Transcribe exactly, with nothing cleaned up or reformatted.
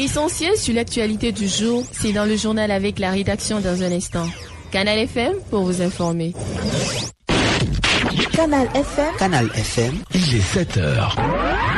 L'essentiel sur l'actualité du jour, c'est dans le journal avec la rédaction dans un instant. Canal F M pour vous informer. Canal F M. Canal F M. Il est sept heures.